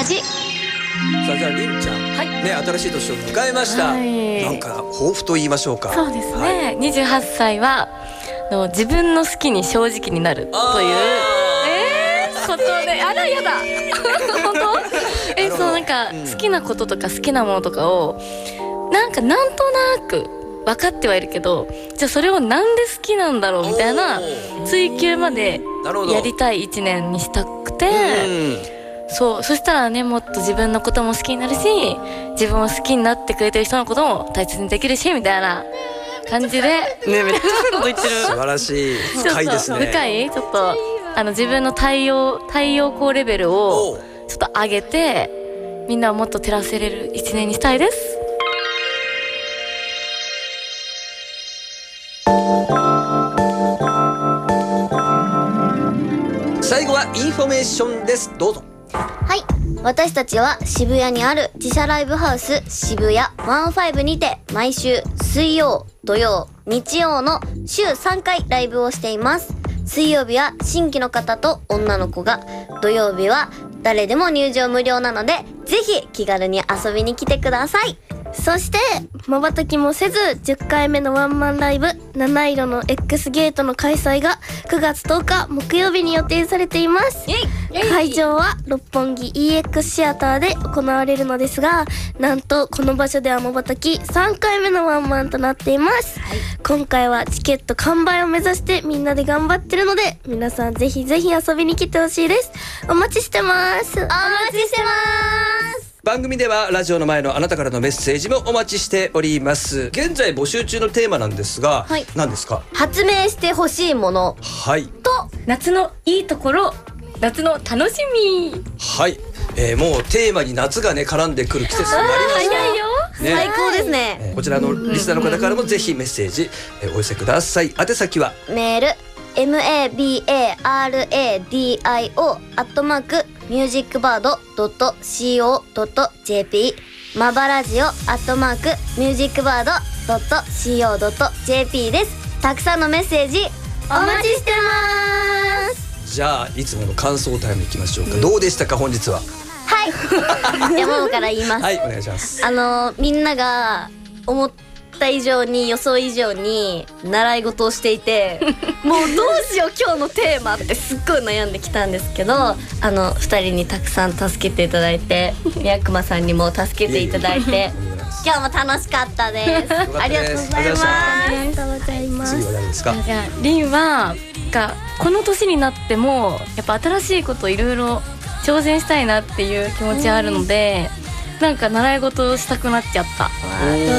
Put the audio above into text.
さあじゃありんちゃん、 はいね、新しい年を迎えました、 はい、 なんか抱負と言いましょうか。 そうですね、 はい、 28歳は自分の好きに正直になるということで、あらやだ本当そうなんか好きなこととか好きなものとかをなんとなく分かってはいるけど、じゃあそれをなんで好きなんだろうみたいな追求までやりたい1年にしたくて、そしたらね、もっと自分のことも好きになるし、自分を好きになってくれてる人のことも大切にできるしみたいな感じでね、めっちゃこと言ってる素晴らしい、深いですね。 深い、ちょっと自分の太陽光レベルをちょっと上げて、みんなをもっと照らせれる一年にしたいです。 最後はインフォメーションです。どうぞ。 はい、私たちは渋谷にある自社ライブハウス渋谷15にて毎週水曜、土曜、日曜の週3回ライブをしています。水曜日は新規の方と女の子が、土曜日は誰でも入場無料なので、ぜひ気軽に遊びに来てください。 そして瞬きもせず10回目のワンマンライブ七色の X ゲートの開催が9月10日木曜日に予定されています。会場は六本木 EX シアターで行われるのですが、なんとこの場所では瞬き3回目のワンマンとなっています、今回はチケット完売を目指してみんなで頑張ってるので、皆さんぜひぜひ遊びに来てほしいです。お待ちしてます。 お待ちしてます。 番組ではラジオの前のあなたからのメッセージもお待ちしております。現在募集中のテーマなんですが、 はい、 何ですか？ 発明してほしいもの、 はい、 と夏のいいところ、夏の楽しみ。 はい、もうテーマに夏がね絡んでくる季節になりました。 早いよ、 ね、 最高ですね、 こちらのリスナーの方からもぜひメッセージ、お寄せください。宛先はメール mabaradio@musicbird.co.jp マバラジオ@musicbird.co.jp です。たくさんのメッセージお待ちしてます。 じゃあいつもの感想タイムいきましょうか、どうでしたか本日は。 はい山本から言います。 はい、お願いします。 みんなが思った以上に予想以上に習い事をしていてもうどうしよう今日のテーマってすっごい悩んできたんですけど、2人にたくさん助けていただいて、宮熊さんにも助けていただいて今日も楽しかったです。ありがとうございます。 ありがとうございます。 次は何ですか？ リンはこの年になってもやっぱ新しいこといろいろ挑戦したいなっていう気持ちあるので、なんか習い事をしたくなっちゃった。